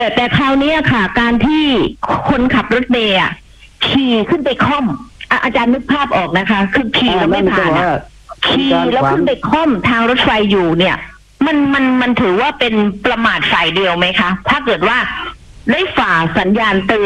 แต่คราวนี้ค่ะการที่คนขับรถเมล์ขี่ขึ้นไปค่อมอาจารย์นึกภาพออกนะคะคือขี่แล้วไม่ผ่านขี่แล้วขึ้นไปค่อมทางรถไฟอยู่เนี่ยมันถือว่าเป็นประมาทฝ่ายเดียวไหมคะถ้าเกิดว่าได้ฝ่าสัญญาณเตือน